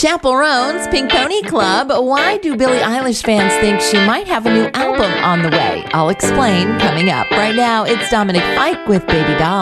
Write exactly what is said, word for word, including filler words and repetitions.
Chaperones, Pink Pony Club. Why do Billie Eilish fans think she might have a new album on the way? I'll explain coming up. Right now, it's Dominic Fike with Baby Doll.